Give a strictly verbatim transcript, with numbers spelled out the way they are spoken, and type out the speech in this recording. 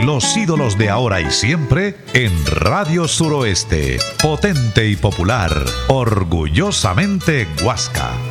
Los ídolos de ahora y siempre en Radio Suroeste. Potente y popular. Orgullosamente Huasca.